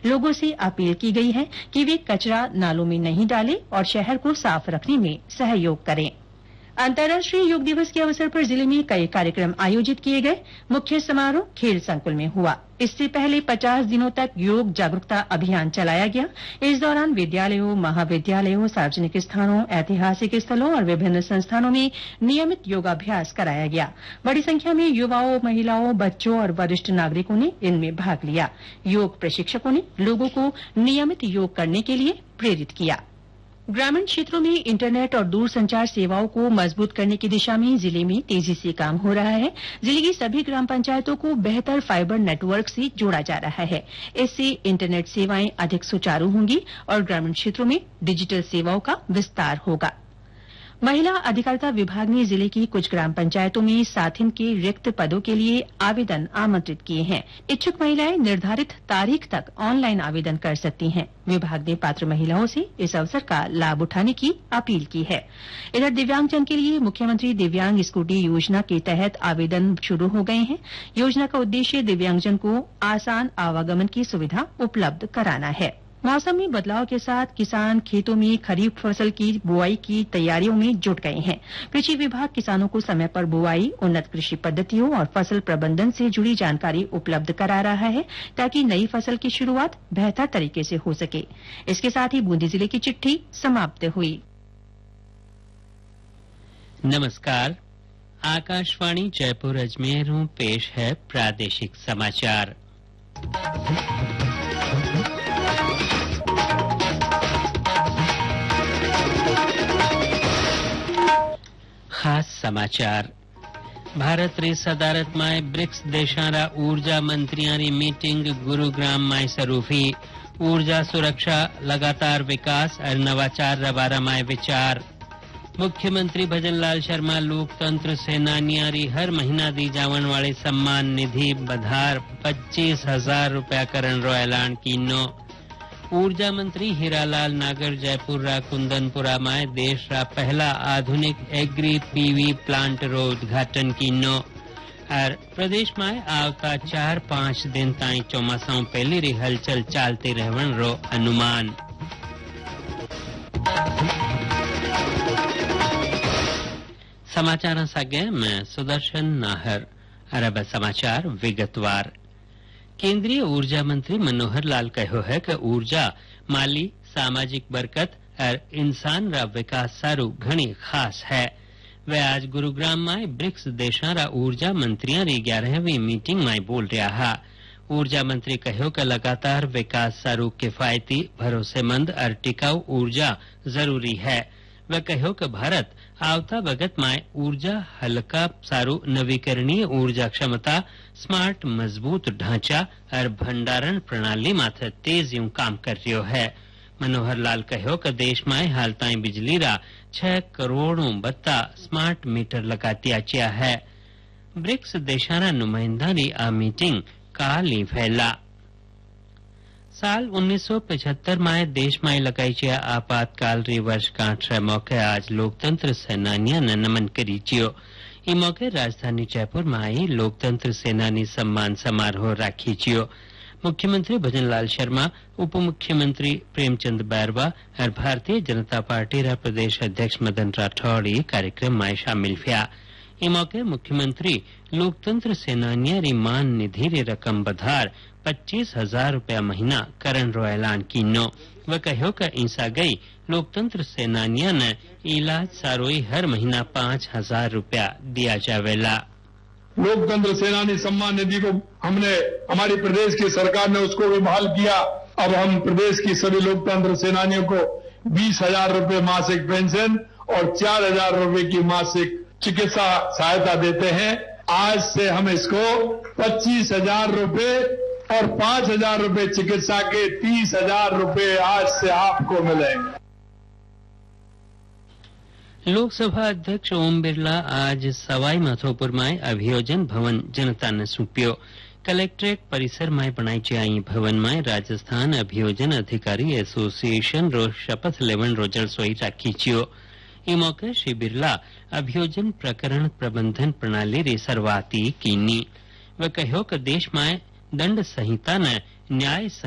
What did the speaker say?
लोगों से अपील की गई है कि वे कचरा नालों में नहीं डालें और शहर को साफ रखने में सहयोग करें। अंतर्राष्ट्रीय योग दिवस के अवसर पर जिले में कई कार्यक्रम आयोजित किए गए। मुख्य समारोह खेल संकुल में हुआ। इससे पहले 50 दिनों तक योग जागरूकता अभियान चलाया गया। इस दौरान विद्यालयों, महाविद्यालयों, सार्वजनिक स्थानों, ऐतिहासिक स्थलों और विभिन्न संस्थानों में नियमित योगाभ्यास कराया गया। बड़ी संख्या में युवाओं, महिलाओं, बच्चों और वरिष्ठ नागरिकों ने इनमें भाग लिया। योग प्रशिक्षकों ने लोगों को नियमित योग करने के लिए प्रेरित किया। ग्रामीण क्षेत्रों में इंटरनेट और दूरसंचार सेवाओं को मजबूत करने की दिशा में जिले में तेजी से काम हो रहा है। जिले की सभी ग्राम पंचायतों को बेहतर फाइबर नेटवर्क से जोड़ा जा रहा है। इससे इंटरनेट सेवाएं अधिक सुचारू होंगी और ग्रामीण क्षेत्रों में डिजिटल सेवाओं का विस्तार होगा। महिला अधिकारिता विभाग ने जिले की कुछ ग्राम पंचायतों में साथिन के रिक्त पदों के लिए आवेदन आमंत्रित किए हैं। इच्छुक महिलाएं निर्धारित तारीख तक ऑनलाइन आवेदन कर सकती हैं। विभाग ने पात्र महिलाओं से इस अवसर का लाभ उठाने की अपील की है। इधर दिव्यांगजन के लिए मुख्यमंत्री दिव्यांग स्कूटी योजना के तहत आवेदन शुरू हो गए हैं। योजना का उद्देश्य दिव्यांगजन को आसान आवागमन की सुविधा उपलब्ध कराना है। मौसम में बदलाव के साथ किसान खेतों में खरीफ फसल की बुआई की तैयारियों में जुट गए हैं। कृषि विभाग किसानों को समय पर बुआई, उन्नत कृषि पद्धतियों और फसल प्रबंधन से जुड़ी जानकारी उपलब्ध करा रहा है ताकि नई फसल की शुरुआत बेहतर तरीके से हो सके। इसके साथ ही बूंदी जिले की चिट्ठी समाप्त हुई। नमस्कार, आकाशवाणी जयपुर अजमेर पेश है प्रादेशिक समाचार। खास समाचार। भारत री सदारत में ब्रिक्स देशारा ऊर्जा मंत्रियां मीटिंग गुरुग्राम में शुरू हुई। ऊर्जा सुरक्षा, लगातार विकास और नवाचार रा बारा में विचार। मुख्यमंत्री भजनलाल शर्मा लोकतंत्र सेनानियां री हर महीना दी जावन वाले सम्मान निधि बधार 25,000 रुपया करण रो ऐलान कीनो। ऊर्जा मंत्री हीरालाल नागर जयपुर रा कुंदनपुरा में देश रा पहला आधुनिक एग्री पीवी प्लांट रो उद्घाटन कीनो। और प्रदेश में आवता 4-5 दिन ताई चौमासाओं पहली री हलचल चालती रहवन रो अनुमान। समाचार सागे मैं सुदर्शन नाहर। अरब समाचार विगतवार। केंद्रीय ऊर्जा मंत्री मनोहर लाल कहो है कि ऊर्जा माली, सामाजिक बरकत और इंसान रा विकास सारू घणी खास है। वे आज गुरुग्राम में ब्रिक्स देशों रा ऊर्जा मंत्रियों री 11वीं मीटिंग में बोल रहा है। ऊर्जा मंत्री कहो कि लगातार विकास सारू किफायती, भरोसेमंद और टिकाऊ ऊर्जा जरूरी है। वे कहो कि भारत आवता वक्त में ऊर्जा हल्का सारू नवीकरणीय ऊर्जा क्षमता, स्मार्ट मजबूत ढांचा और भंडारण प्रणाली माथे तेजियों काम कर रहो है। मनोहर लाल कहो कि देश में हाल ताई बिजली रा 6 करोड़ों बत्ता स्मार्ट मीटर लगाती आचिया है। ब्रिक्स देशाना नुमाइंदा री आ मीटिंग काली फैला। साल 1975 में देश में लगाई आपातकाल री वर्षगांठ रे मौके आज लोकतंत्र सेनानियां ने नमन करी चियो। ई मौके राजधानी जयपुर में आई लोकतंत्र सेनानी सम्मान समारोह राखी चियो। मुख्यमंत्री भजनलाल शर्मा, उप मुख्यमंत्री प्रेमचंद बैरवा और भारतीय जनता पार्टी रा प्रदेश अध्यक्ष मदन राठौड़ कार्यक्रम में शामिल हुआ। ई मौके मुख्यमंत्री लोकतंत्र सेनानियां री मान निधि री रकम बधार 25,000 रुपया महीना करण रो ऐलान कीनो। वह कहो कि इंसा गई लोकतंत्र सेनानियां ने इलाज सारोई हर महीना 5,000 रुपया दिया जावेला। लोकतंत्र सेनानी सम्मान निधि को हमने, हमारी प्रदेश की सरकार ने उसको भी बहाल किया। अब हम प्रदेश की सभी लोकतंत्र सेनानियों को 20,000 रुपये मासिक पेंशन और 4,000 रुपये की मासिक चिकित्सा सहायता देते हैं। आज से हम इसको 25,000 रुपये और 5,000 रुपये चिकित्सा के 30,000 रुपये आज से आपको मिलेंगे। लोकसभा अध्यक्ष ओम बिरला आज सवाई माधोपुर में अभियोजन भवन जनता ने सौंप्यो। कलेक्ट्रेट परिसर में बनाई जाई भवन में राजस्थान अभियोजन अधिकारी एसोसिएशन रो शपथ लेवन रो जलसोई राखी छियो। ई मौके श्री बिरला अभियोजन प्रकरण प्रबंधन प्रणाली री शुरुआती कीनी। वे कहो कि देश में दंड संहिता ने न्याय